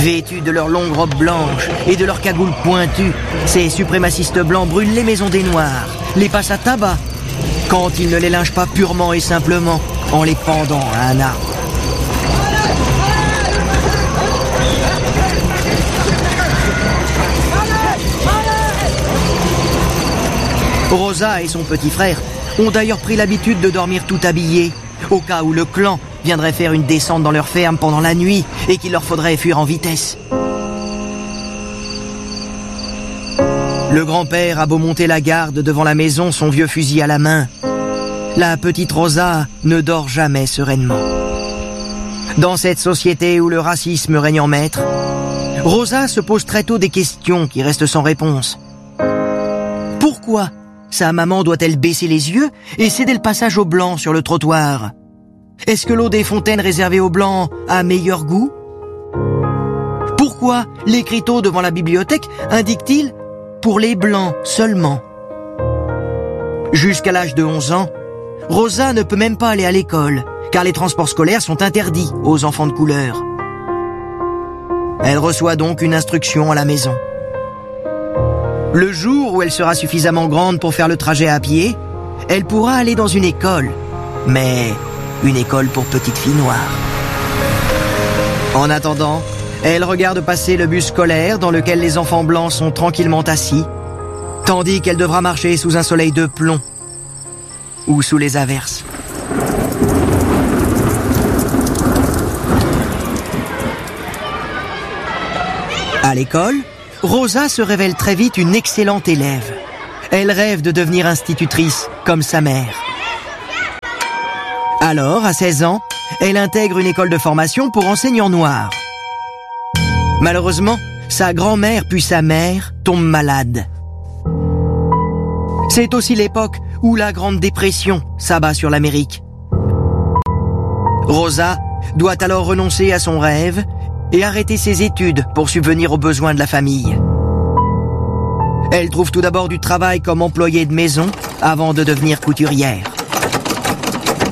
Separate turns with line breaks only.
Vêtus de leurs longues robes blanches et de leurs cagoules pointues, ces suprémacistes blancs brûlent les maisons des Noirs, les passent à tabac, quand ils ne les lynchent pas purement et simplement en les pendant à un arbre. Rosa et son petit frère ont d'ailleurs pris l'habitude de dormir tout habillés, au cas où le clan viendrait faire une descente dans leur ferme pendant la nuit et qu'il leur faudrait fuir en vitesse. Le grand-père a beau monter la garde devant la maison, son vieux fusil à la main, la petite Rosa ne dort jamais sereinement. Dans cette société où le racisme règne en maître, Rosa se pose très tôt des questions qui restent sans réponse. Pourquoi sa maman doit-elle baisser les yeux et céder le passage aux Blancs sur le trottoir? Est-ce que l'eau des fontaines réservée aux Blancs a meilleur goût? Pourquoi l'écriteau devant la bibliothèque indique-t-il « pour les Blancs seulement » ? Jusqu'à l'âge de 11 ans, Rosa ne peut même pas aller à l'école, car les transports scolaires sont interdits aux enfants de couleur. Elle reçoit donc une instruction à la maison. Le jour où elle sera suffisamment grande pour faire le trajet à pied, elle pourra aller dans une école, mais une école pour petites filles noires. En attendant, elle regarde passer le bus scolaire dans lequel les enfants blancs sont tranquillement assis, tandis qu'elle devra marcher sous un soleil de plomb ou sous les averses. À l'école, Rosa se révèle très vite une excellente élève. Elle rêve de devenir institutrice, comme sa mère. Alors, à 16 ans, elle intègre une école de formation pour enseignants noirs. Malheureusement, sa grand-mère puis sa mère tombent malades. C'est aussi l'époque où la Grande Dépression s'abat sur l'Amérique. Rosa doit alors renoncer à son rêve et arrêter ses études pour subvenir aux besoins de la famille. Elle trouve tout d'abord du travail comme employée de maison avant de devenir couturière.